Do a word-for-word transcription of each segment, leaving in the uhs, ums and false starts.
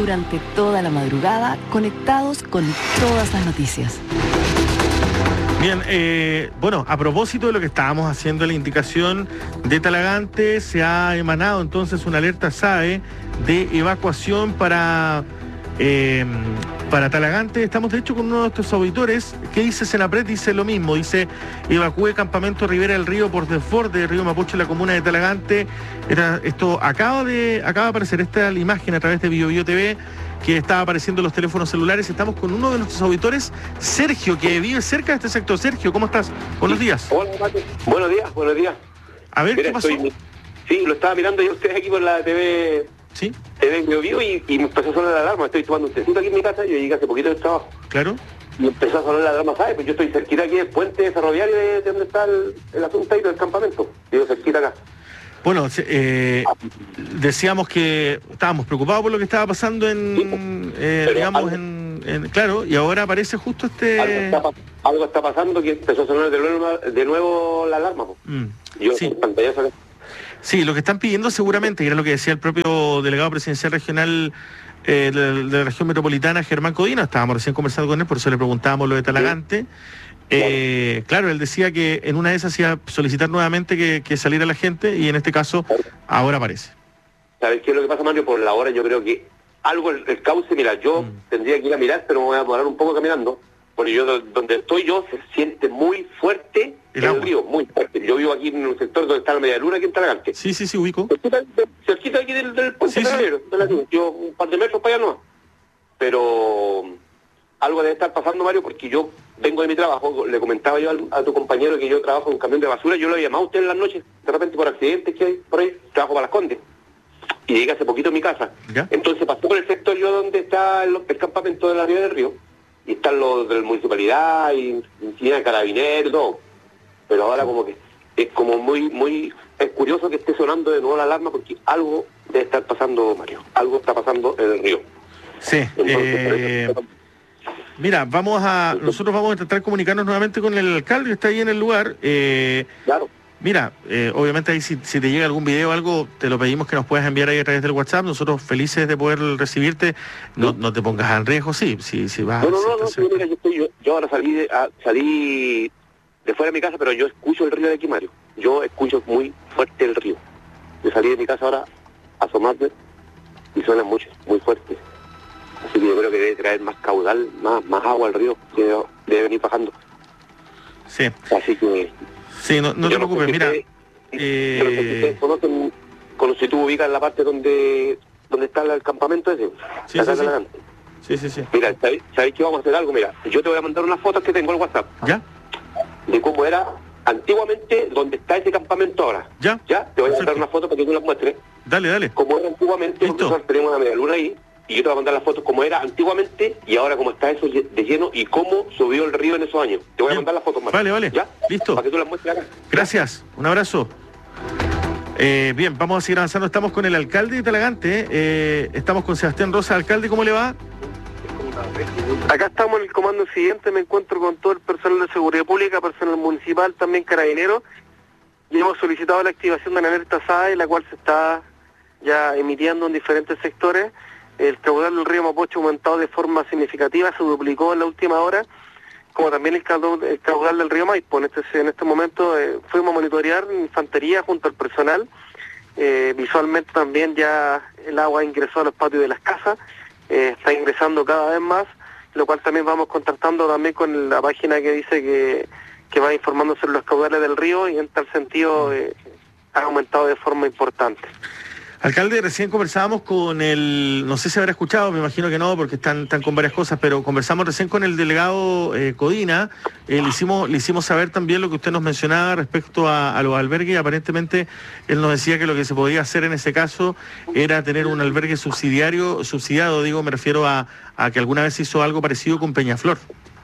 durante toda la madrugada, conectados con todas las noticias. Bien, eh, bueno, a propósito de lo que estábamos haciendo, la indicación de Talagante, se ha emanado entonces una alerta S A E de evacuación para, eh, para Talagante. Estamos de hecho con uno de nuestros auditores que dice Senapred, dice lo mismo, dice evacúe campamento Ribera del Río por desborde de Río Mapocho en la comuna de Talagante. Era, esto acaba de, acaba de aparecer, esta es la imagen a través de Bio Bio T V, que estaba apareciendo en los teléfonos celulares. Estamos con uno de nuestros auditores, Sergio, que vive cerca de este sector. Sergio, ¿cómo estás? Buenos días. Hola, Mate. Buenos días, buenos días. A ver, Mira, ¿qué pasó? Estoy, sí, lo estaba mirando yo ustedes aquí por la T V, ¿Sí? T V Bio Bio y, y me empezó a sonar la alarma. Estoy tomando un tecito aquí en mi casa, yo llegué hace poquito del trabajo. Claro. Y empezó a sonar la alarma, ¿sabes? Pues yo estoy cerquita aquí del puente ferroviario de, de donde está el, el asunto ahí del campamento. Yo cerquita acá. Bueno, eh, decíamos que estábamos preocupados por lo que estaba pasando en, eh, digamos, algo, en, en, claro, y ahora aparece justo este... Algo está, algo está pasando que empezó a sonar de nuevo, de nuevo la alarma. Mm, yo sí. en pantallazo acá. Sí, lo que están pidiendo seguramente, y era lo que decía el propio delegado presidencial regional eh, de, de la región metropolitana, Germán Codina, estábamos recién conversando con él, por eso le preguntábamos lo de Talagante. Sí. Eh, claro, él decía que en una de esas iba a solicitar nuevamente que, que saliera la gente y en este caso ahora aparece. ¿Sabes qué es lo que pasa, Mario? Por la hora yo creo que algo, el, el cauce, mira, yo mm. tendría que ir a mirar, pero me voy a demorar un poco caminando, porque yo donde estoy yo se siente muy fuerte el, el río, muy fuerte. Yo vivo aquí en un sector donde está la media luna, aquí en Talagante. Sí, sí, sí, ubico. Cerquita, cerquita aquí del, del puente sí, ferroviario, sí. de la, yo un par de metros para allá nomás. Pero algo debe estar pasando, Mario, porque yo vengo de mi trabajo, le comentaba yo al, a tu compañero que yo trabajo en un camión de basura, yo lo había llamado a usted en las noches, de repente por accidentes que hay por ahí, trabajo para Las Condes, y llegué hace poquito a mi casa. ¿Ya? Entonces pasé por el sector yo donde está el, el campamento de la Río del Río, y están los de la municipalidad, y de carabineros, todo. Pero ahora como que es como muy, muy, es curioso que esté sonando de nuevo la alarma, porque algo debe estar pasando, Mario, algo está pasando en el río. Sí, Entonces, eh... Mira, vamos a nosotros vamos a intentar comunicarnos nuevamente con el alcalde que está ahí en el lugar. Eh, claro. Mira, eh, obviamente ahí si, si te llega algún video o algo, te lo pedimos que nos puedas enviar ahí a través del WhatsApp. Nosotros felices de poder recibirte. No, no te pongas en riesgo, sí, si, si vas. No, no, si no, no, sí, mira, yo, estoy, yo, yo ahora salí de, a, salí de fuera de mi casa, pero yo escucho el río de aquí, Mario. Yo escucho muy fuerte el río. Yo salí de mi casa ahora a asomarme y suena mucho, muy fuerte. Así que yo creo que debe traer más caudal, más, más agua al río, que debe, debe venir bajando. Sí. Así que... Sí, no, no te preocupes, no sé si mira... Ustedes, eh... yo no sé si ustedes conocen, con, si tú ubicas la parte donde donde está el campamento ese. Sí, sí, sí. sí, sí, sí. Mira, ¿sabéis, ¿sabéis que vamos a hacer algo? Mira, yo te voy a mandar unas fotos que tengo en WhatsApp. ¿Ya? De cómo era antiguamente donde está ese campamento ahora. ¿Ya? ¿Ya? Te voy a Perfecto. mandar unas fotos para que tú las muestres. Dale, dale. Como era antiguamente, porque nosotros tenemos una media luna ahí. Y yo te voy a mandar las fotos como era antiguamente y ahora como está eso de lleno y cómo subió el río en esos años. Te voy a mandar las fotos más. Vale, vale. ¿Ya? Listo. Para que tú las muestres acá. Gracias. Un abrazo. Eh, bien, vamos a seguir avanzando. Estamos con el alcalde de Talagante. Eh, estamos con Sebastián Rosa. Alcalde, ¿cómo le va? Acá estamos en el comando siguiente. Me encuentro con todo el personal de seguridad pública, personal municipal, también carabineros. Y hemos solicitado la activación de la alerta S A E, la cual se está ya emitiendo en diferentes sectores. El caudal del río Mapocho ha aumentado de forma significativa, se duplicó en la última hora, como también el caudal, el caudal del río Maipo. En este, en este momento eh, fuimos a monitorear infantería junto al personal. Eh, visualmente también ya el agua ingresó a los patios de las casas, eh, está ingresando cada vez más, lo cual también vamos contactando también con la página que dice que, que va informando sobre los caudales del río, y en tal sentido eh, ha aumentado de forma importante. Alcalde, recién conversábamos con el, no sé si habrá escuchado, me imagino que no, porque están, están con varias cosas, pero conversamos recién con el delegado eh, Codina, eh, le hicimos le hicimos saber también lo que usted nos mencionaba respecto a, a los albergues, y aparentemente él nos decía que lo que se podía hacer en ese caso era tener un albergue subsidiario, subsidiado, digo, me refiero a, a que alguna vez hizo algo parecido con Peñaflor.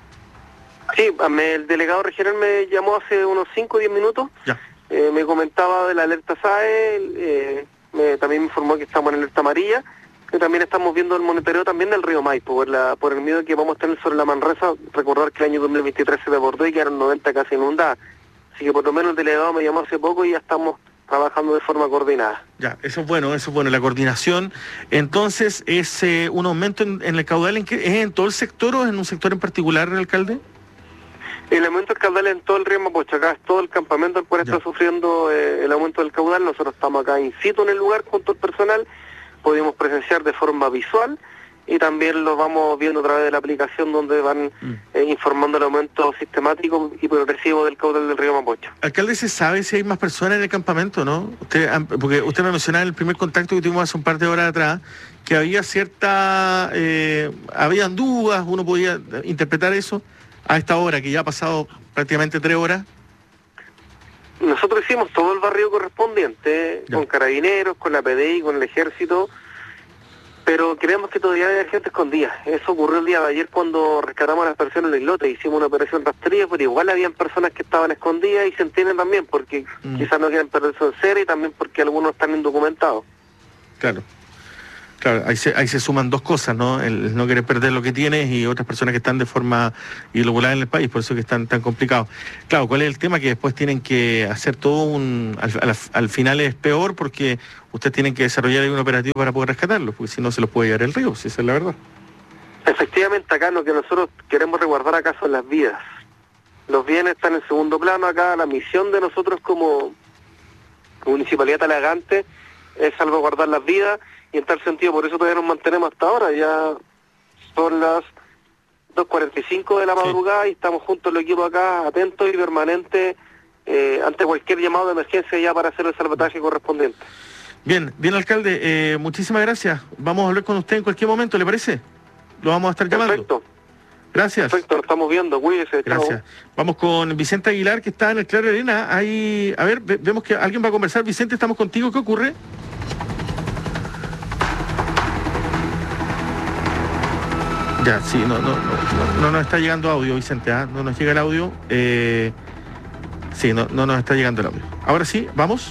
Sí, me, el delegado regional me llamó hace unos cinco o diez minutos, ya. Eh, me comentaba de la alerta S A E, eh, Me, también me informó que estamos en alerta amarilla, que también estamos viendo el monitoreo también del río Maipo, por, la, por el miedo que vamos a tener sobre la Manresa. Recordar que el año dos mil veintitrés se desbordó y quedaron noventa casas inundadas. Así que por lo menos el delegado me llamó hace poco y ya estamos trabajando de forma coordinada. Ya, eso es bueno, eso es bueno, la coordinación. Entonces, ¿es eh, un aumento en, en el caudal? ¿En qué, ¿Es en todo el sector o en un sector en particular, alcalde? El aumento del caudal en todo el río Mapocho, acá es todo el campamento el cual está sufriendo eh, el aumento del caudal. Nosotros estamos acá in situ en el lugar junto al personal, pudimos presenciar de forma visual y también lo vamos viendo a través de la aplicación donde van mm. eh, informando el aumento sistemático y progresivo del caudal del río Mapocho. Alcalde, ¿se sabe si hay más personas en el campamento, no? Usted, porque usted me mencionaba en el primer contacto que tuvimos hace un par de horas atrás que había cierta, eh, habían dudas, uno podía interpretar eso. A esta hora, que ya ha pasado prácticamente tres horas. Nosotros hicimos todo el barrio correspondiente, ya. con carabineros, con la P D I, con el ejército, pero creemos que todavía hay gente escondida. Eso ocurrió el día de ayer cuando rescatamos a las personas en el islote, hicimos una operación rastrería, pero igual habían personas que estaban escondidas y se entienden también, porque mm. quizás no quieren perderse en serio y también porque algunos están indocumentados. Claro. Claro, ahí se, ahí se suman dos cosas, ¿no? El no querer perder lo que tienes y otras personas que están de forma irregular en el país, por eso que están tan complicados. Claro, ¿cuál es el tema? Que después tienen que hacer todo un... Al, al, al final es peor porque ustedes tienen que desarrollar un operativo para poder rescatarlos, porque si no se los puede llevar el río, si esa es la verdad. Efectivamente, acá lo que nosotros queremos resguardar acá son las vidas. Los bienes están en segundo plano acá, la misión de nosotros como Municipalidad Talagante es salvaguardar las vidas. Y en tal sentido, por eso todavía nos mantenemos hasta ahora. Ya son las dos cuarenta y cinco de la madrugada sí. y estamos juntos los equipos acá, atentos y permanentes eh, ante cualquier llamado de emergencia ya para hacer el salvataje correspondiente. Bien, bien alcalde, eh, muchísimas gracias. Vamos a hablar con usted en cualquier momento, ¿le parece? Lo vamos a estar llamando. Perfecto. Gracias. Perfecto, lo estamos viendo, cuídese. Gracias. Chao. Vamos con Vicente Aguilar, que está en el Claro Arena. Ahí, a ver, vemos que alguien va a conversar. Vicente, estamos contigo, ¿qué ocurre? Ya, sí, no, no, no, no, no nos está llegando audio, Vicente, ¿eh? No nos llega el audio. Eh, sí, no, no nos está llegando el audio. Ahora sí, vamos.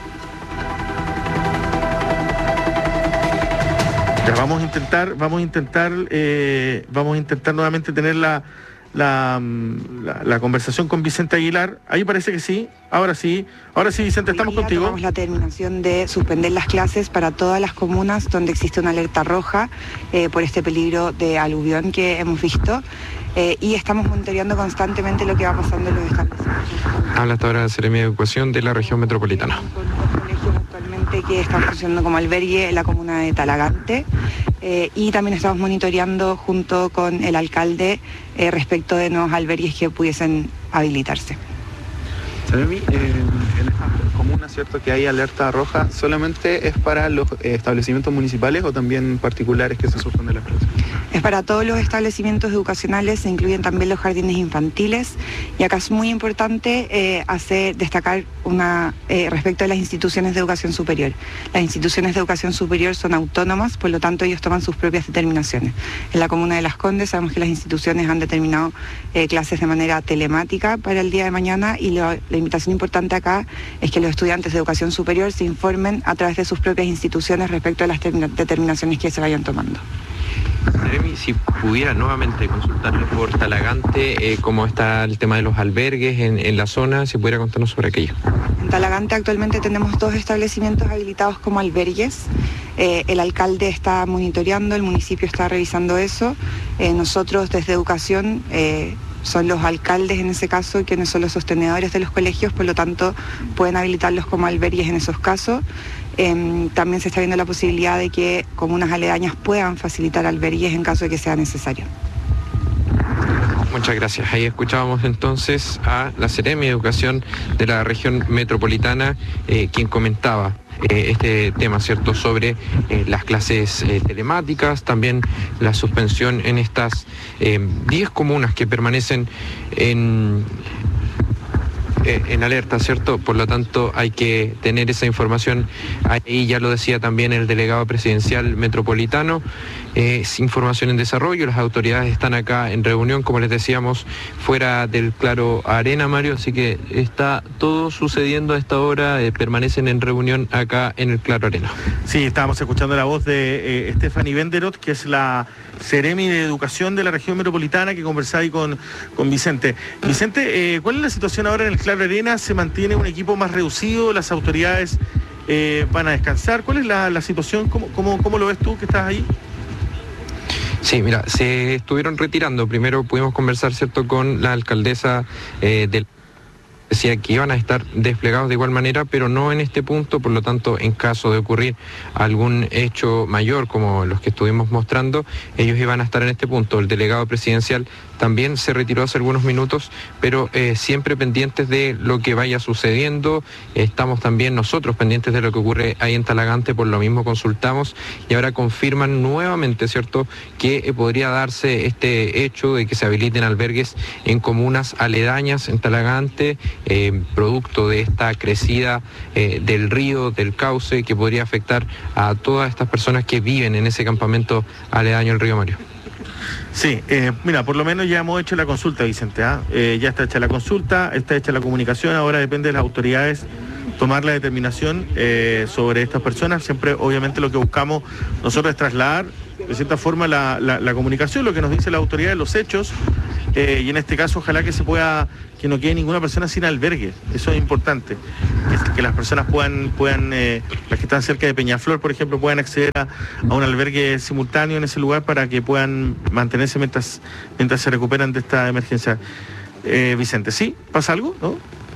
Ya, vamos a intentar, vamos a intentar, eh, vamos a intentar nuevamente tener la, la, la, la conversación con Vicente Aguilar. Ahí parece que sí. Ahora sí, ahora sí, Vicente, estamos contigo. Tomamos la determinación de suspender las clases para todas las comunas donde existe una alerta roja eh, por este peligro de aluvión que hemos visto eh, y estamos monitoreando constantemente lo que va pasando en los establecimientos. Habla hasta ahora la Seremia de Educación de la región metropolitana. Con los colegios actualmente que están funcionando como albergue en la comuna de Talagante eh, y también estamos monitoreando junto con el alcalde eh, respecto de nuevos albergues que pudiesen habilitarse. Seremi, eh, en esta comuna, ¿cierto?, que hay alerta roja, ¿solamente es para los eh, establecimientos municipales o también particulares que se suspenden las clases? Es para todos los establecimientos educacionales, se incluyen también los jardines infantiles y acá es muy importante eh, hacer destacar una eh, respecto a las instituciones de educación superior. Las instituciones de educación superior son autónomas, por lo tanto ellos toman sus propias determinaciones. En la comuna de Las Condes sabemos que las instituciones han determinado eh, clases de manera telemática para el día de mañana y lo, la invitación importante acá es que los estudiantes de educación superior se informen a través de sus propias instituciones respecto a las determinaciones que se vayan tomando. Seremi, si pudiera nuevamente consultarle por Talagante, eh, cómo está el tema de los albergues en, en la zona, si pudiera contarnos sobre aquello. En Talagante actualmente tenemos dos establecimientos habilitados como albergues. Eh, el alcalde está monitoreando, el municipio está revisando eso. Eh, nosotros desde educación... Eh, son los alcaldes en ese caso quienes son los sostenedores de los colegios, por lo tanto pueden habilitarlos como albergues en esos casos. Eh, también se está viendo la posibilidad de que comunas aledañas puedan facilitar albergues en caso de que sea necesario. Muchas gracias. Ahí escuchábamos entonces a la Seremi de Educación de la región metropolitana, eh, quien comentaba eh, este tema, ¿cierto?, sobre eh, las clases eh, telemáticas, también la suspensión en estas diez eh, comunas que permanecen en... en alerta, ¿cierto? Por lo tanto, hay que tener esa información. Ahí ya lo decía también el delegado presidencial metropolitano, eh, es información en desarrollo, las autoridades están acá en reunión, como les decíamos, fuera del Claro Arena, Mario, así que está todo sucediendo a esta hora, eh, permanecen en reunión acá en el Claro Arena. Sí, estábamos escuchando la voz de eh, Stephanie Benderot, que es la Seremi de Educación de la región metropolitana, que conversaba ahí con, con Vicente. Vicente, eh, ¿cuál es la situación ahora en el Claro Claro Arena se mantiene un equipo más reducido, las autoridades eh, van a descansar. ¿Cuál es la, la situación? ¿Cómo, cómo, ¿Cómo lo ves tú que estás ahí? Sí, mira, se estuvieron retirando. Primero pudimos conversar, ¿cierto?, con la alcaldesa eh, del... Decía que iban a estar desplegados de igual manera, pero no en este punto, por lo tanto, en caso de ocurrir algún hecho mayor como los que estuvimos mostrando, ellos iban a estar en este punto. El delegado presidencial también se retiró hace algunos minutos, pero eh, siempre pendientes de lo que vaya sucediendo. Estamos también nosotros pendientes de lo que ocurre ahí en Talagante, por lo mismo consultamos y ahora confirman nuevamente, ¿cierto?, que eh, podría darse este hecho de que se habiliten albergues en comunas aledañas en Talagante, Eh, producto de esta crecida eh, del río, del cauce, que podría afectar a todas estas personas que viven en ese campamento aledaño al río Mario. Sí, eh, mira, por lo menos ya hemos hecho la consulta, Vicente, ¿ah? eh, ya está hecha la consulta, está hecha la comunicación, ahora depende de las autoridades tomar la determinación eh, sobre estas personas. Siempre, obviamente, lo que buscamos nosotros es trasladar, de cierta forma, la, la, la comunicación, lo que nos dice la autoridad de los hechos, eh, y en este caso, ojalá que se pueda, que no quede ninguna persona sin albergue. Eso es importante, que, que las personas puedan, puedan eh, las que están cerca de Peñaflor, por ejemplo, puedan acceder a, a un albergue simultáneo en ese lugar para que puedan mantenerse mientras, mientras se recuperan de esta emergencia. Eh, Vicente, ¿sí? ¿Pasa algo? ¿No?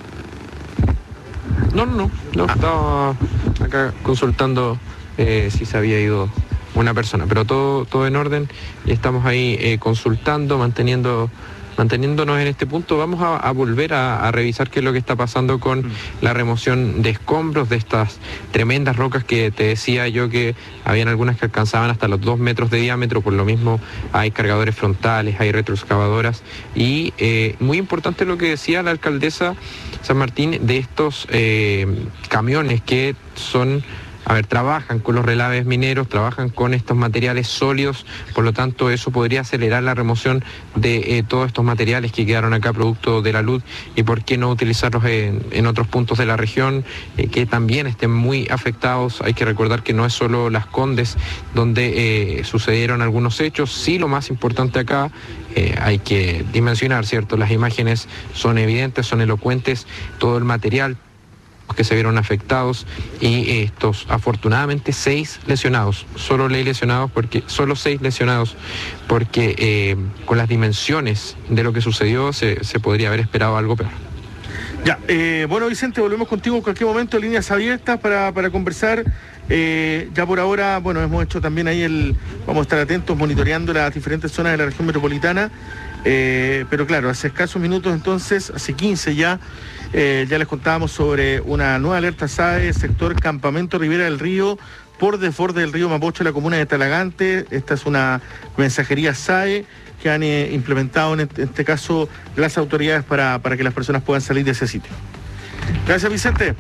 No, no, no, no ah. Estaba acá consultando eh, si se había ido una persona, pero todo, todo en orden y estamos ahí eh, consultando, manteniendo, manteniéndonos en este punto. Vamos a, a volver a, a revisar qué es lo que está pasando con mm. la remoción de escombros de estas tremendas rocas que te decía yo que habían algunas que alcanzaban hasta los dos metros de diámetro, por lo mismo hay cargadores frontales, hay retroexcavadoras y eh, muy importante lo que decía la alcaldesa San Martín de estos eh, camiones que son... A ver, trabajan con los relaves mineros, trabajan con estos materiales sólidos, por lo tanto eso podría acelerar la remoción de eh, todos estos materiales que quedaron acá producto de la luz y por qué no utilizarlos en, en otros puntos de la región eh, que también estén muy afectados. Hay que recordar que no es solo Las Condes donde eh, sucedieron algunos hechos, sí lo más importante acá, eh, hay que dimensionar, ¿cierto? Las imágenes son evidentes, son elocuentes, todo el material que se vieron afectados y estos afortunadamente seis lesionados, solo ley lesionados porque solo seis lesionados porque eh, con las dimensiones de lo que sucedió se, se podría haber esperado algo peor. Ya, eh, bueno Vicente, volvemos contigo en cualquier momento, líneas abiertas para, para conversar. Eh, ya por ahora, bueno, hemos hecho también ahí el, vamos a estar atentos monitoreando las diferentes zonas de la región metropolitana, eh, pero claro, hace escasos minutos entonces, hace quince ya, eh, ya les contábamos sobre una nueva alerta S A E, sector Campamento Ribera del Río, por desborde del río Mapocho, la comuna de Talagante. Esta es una mensajería S A E que han eh, implementado en este, en este caso las autoridades para, para que las personas puedan salir de ese sitio. Gracias, Vicente.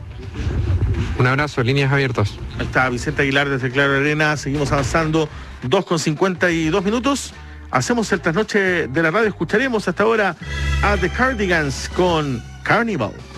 Un abrazo, líneas abiertas. Ahí está Vicente Aguilar desde Claro Arena. Seguimos avanzando, dos con cincuenta y dos minutos. Hacemos el trasnoche de la radio. Escucharemos hasta ahora a The Cardigans con Carnival.